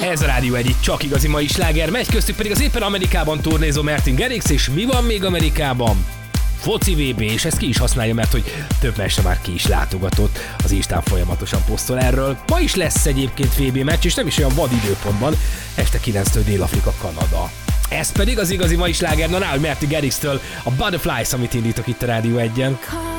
Ez a Rádió egy csak igazi mai sláger, megy köztük pedig az éppen Amerikában turnézó Martin Garrix, és mi van még Amerikában? Foci VB, és ezt ki is használja, mert hogy több meccsre már ki is látogatott, az Instán folyamatosan posztol erről. Ma is lesz egyébként VB meccs, és nem is olyan vad időpontban, este 9-től Dél-Afrika, Kanada. Ez pedig az igazi mai sláger, na hogy Martin Garrix-től a Butterflies, amit indítok itt a Rádió 1-en.